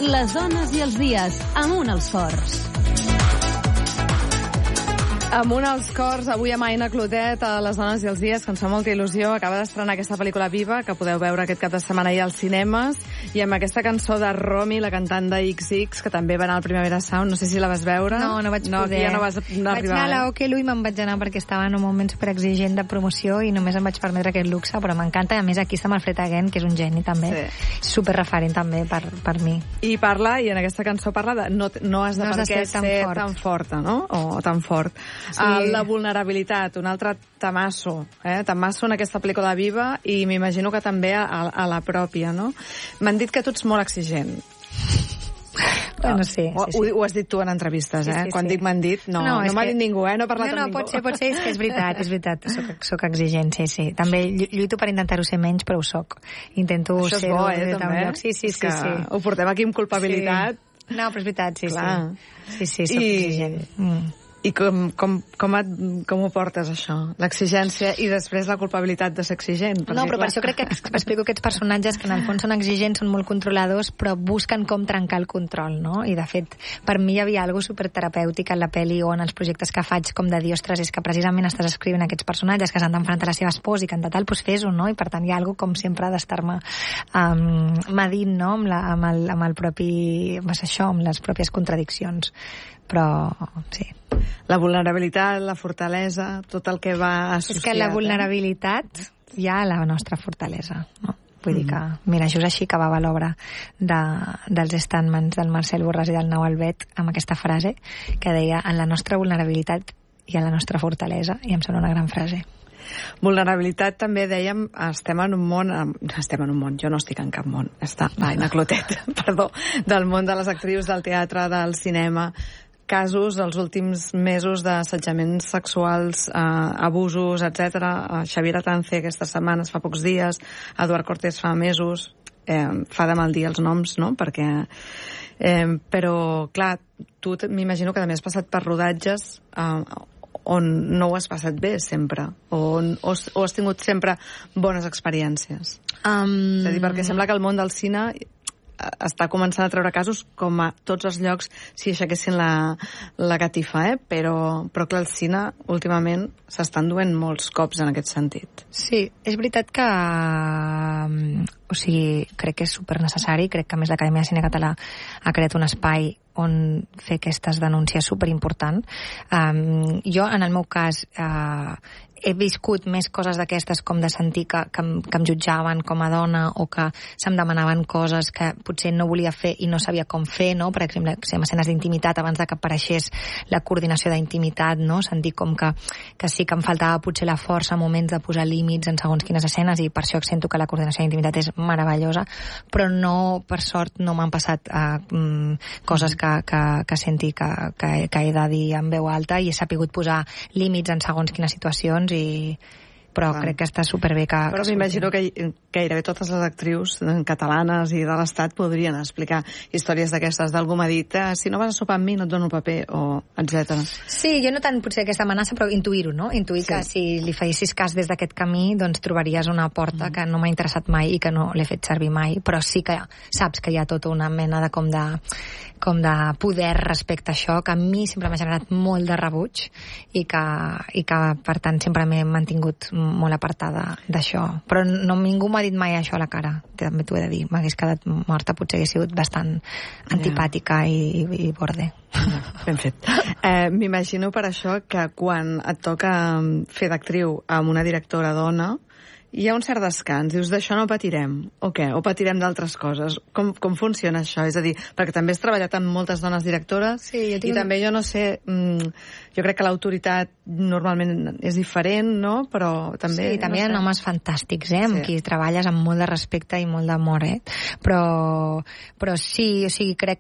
Les dones i els dies, amunt els cors. Amunt als cors, avui amb Aina Clotet a Les dones i els dies, que ens fa molta il·lusió. Acaba d'estrenar aquesta pel·lícula Viva, que podeu veure aquest cap de setmana ahir als cinemes, i amb aquesta cançó de Romy, la cantant de XX, que també va anar al Primavera Sound. No sé si la vas veure. No vaig poder. Ja no vas arribar. Vaig anar a l'Okello i me'n vaig anar perquè estava en un moment superexigent de promoció i només em vaig permetre aquest luxe, però m'encanta. I a més aquí està amb Alfred Again, que és un geni també. Sí. Superreferent també per mi. I en aquesta cançó parla de no has de per què ser tan forta, no? O tan fort. Sí. La vulnerabilitat, un altre tamasso, tamasso en aquesta pel·lícula Viva, i m'imagino que també a la pròpia, no? M'han dit que tu ets molt exigent. Bueno, sí. Ho has dit tu en entrevistes, sí. Quan dic m'han dit, no m'ha dit ningú, no he parlat amb ningú. No, pot ser, és que és veritat, soc exigent, sí. També lluito per intentar-ho ser menys, però ho soc. Intento ser... Això és bo, també. Sí. Ho portem aquí amb culpabilitat. Sí. No, però és veritat, sí. Sí, soc exigent. I com ho portes, això? L'exigència i després la culpabilitat de ser exigent? No, però per això crec que explico aquests personatges que en el fons són exigents, són molt controladors, però busquen com trencar el control, no? I de fet, per mi hi havia alguna superterapèutic en la pel·li o en els projectes que faig, com de dir, ostres, és que precisament estàs escrivint aquests personatges que s'han d'enfrontar a la seva esposa i que en tal, doncs fes-ho, no? I per tant hi ha alguna com sempre d'estar-me medint, no? Amb el propi... amb les pròpies contradiccions. Però, sí. La vulnerabilitat, la fortalesa, tot el que va associat. És que la vulnerabilitat hi ha la nostra fortalesa, no? Vull dir que, mira, just així acabava l'obra dels Standmans del Marcel Borràs i del Nou Albet amb aquesta frase que deia: en la nostra vulnerabilitat hi ha la nostra fortalesa, i em sembla una gran frase. Vulnerabilitat, també dèiem, estem en un món, jo no estic en cap món, està l'Aina Clotet, perdó, del món de les actrius, del teatre, del cinema, casos els últims mesos d'assetjaments sexuals, abusos, etc. Xavier Atance aquestes setmanes, fa pocs dies, Eduard Cortés fa mesos, fa de mal dir els noms, no? Perquè... però, clar, tu m'imagino que també has passat per rodatges on no ho has passat bé sempre, o has tingut sempre bones experiències. És a dir, perquè sembla que el món del cine està començant a treure casos com a tots els llocs si aixequessin la catifa, però clar, el cine últimament s'estan duent molts cops en aquest sentit. Sí, és veritat que crec que és supernecessari, crec que a més l'Acadèmia de Cine Català ha creat un espai on fer aquestes denúncies superimportant. Jo, en el meu cas, he viscut més coses d'aquestes, com de sentir que em jutjaven com a dona, o que se'm demanaven coses que potser no volia fer i no sabia com fer, no? Per exemple, escenes d'intimitat, abans de que apareixés la coordinació d'intimitat, no? Sentir com que sí que em faltava potser la força a moments de posar límits en segons quines escenes, i per això sento que la coordinació d'intimitat és meravellosa, però no, per sort, no m'han passat coses que senti que he de dir en veu alta, i he sapigut posar límits en segons quines situacions, però crec que està superbé que... Però m'imagino que gairebé totes les actrius catalanes i de l'Estat podrien explicar històries d'aquestes. D'algú m'ha dit, si no vas a sopar amb mi no et dono paper, o etc. Sí, jo no tant potser aquesta amenaça, però intuir-ho, no? Intuir que si li fessis cas des d'aquest camí, doncs trobaries una porta que no m'ha interessat mai i que no l'he fet servir mai, però sí que saps que hi ha tota una mena de com de poder respecte a això, que a mi sempre m'ha generat molt de rebuig, i que per tant sempre m'he mantingut molt apartada d'això. Però ningú m'ha dit mai això a la cara, també t'ho he de dir. M'hagués quedat morta, potser hagués sigut bastant antipàtica i borde. Ben fet. M'imagino per això que quan et toca fer d'actriu amb una directora dona, hi ha un cert descans. Dius, d'això no patirem, o què? O patirem d'altres coses? Com funciona això? És a dir, perquè també has treballat amb moltes dones directores, i també jo no sé, jo crec que l'autoritat normalment és diferent, no? Però també... Sí, també hi ha homes fantàstics, amb qui treballes amb molt de respecte i molt d'amor, Però sí, o sigui, crec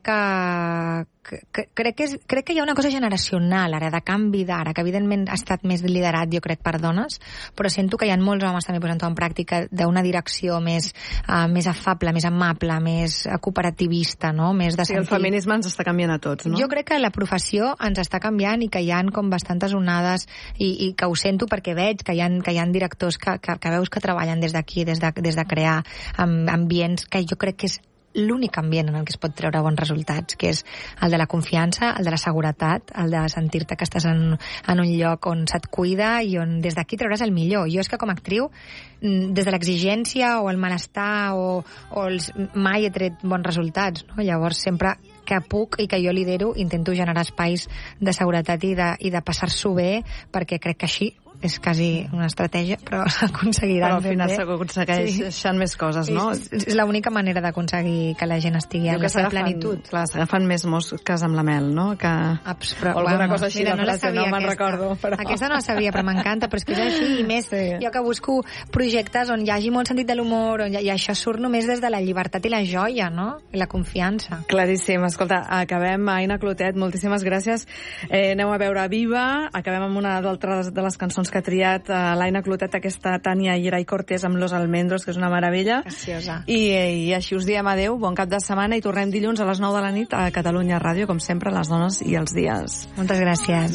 que hi ha una cosa generacional ara, de canvi d'ara, que evidentment ha estat més liderat, jo crec, per dones, però sento que hi ha molts homes també posant-ho en pràctica, d'una direcció més afable, més amable, més cooperativista, no? Més de sentir... Sí, el feminisme ens està canviant a tots, no? Jo crec que la professió ens està canviant, i que hi ha com bastantes onades, i que ho sento perquè veig que hi ha directors que veus que treballen des d'aquí, des de crear ambients que jo crec que és l'únic ambient en el que es pot treure bons resultats, que és el de la confiança, el de la seguretat, el de sentir-te que estàs en un lloc on se't cuida i on des d'aquí treuràs el millor. Jo és que com a actriu, des de l'exigència o el malestar mai he tret bons resultats, no? Llavors sempre que puc i que jo lidero intento generar espais de seguretat i de passar-s'ho bé, perquè crec que així és quasi una estratègia, però s'aconseguirà. Però al final s'aconsegueixen més coses, no? És l'única manera d'aconseguir que la gent estigui en la seva plenitud. Clar, s'agafen més mosques amb la mel, no? O alguna cosa així, la frase, no me'n recordo. Aquesta no la sabia, però m'encanta, però és que és així, i més jo que busco projectes on hi hagi molt sentit de l'humor, i això surt només des de la llibertat i la joia, no? I la confiança. Claríssim. Escolta, acabem, Aina Clotet, moltíssimes gràcies. Aneu a veure Viva, acabem amb una d'altres de les cançons que ha triat l'Aina Clotet, aquesta Tania Irai Cortés amb Los Almendros, que és una meravella. Preciosa. I així us diem adeu, bon cap de setmana, i tornem dilluns a les 9 de la nit a Catalunya Ràdio, com sempre, les dones i els dies. Moltes gràcies.